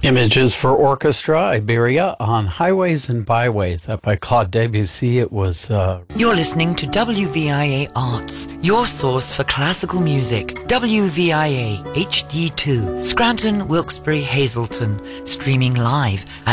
Images for Orchestra, Iberia, on Highways and Byways, that by Claude Debussy. It was... You're listening to WVIA Arts, your source for classical music. WVIA HD2, Scranton, Wilkes-Barre, Hazleton, streaming live at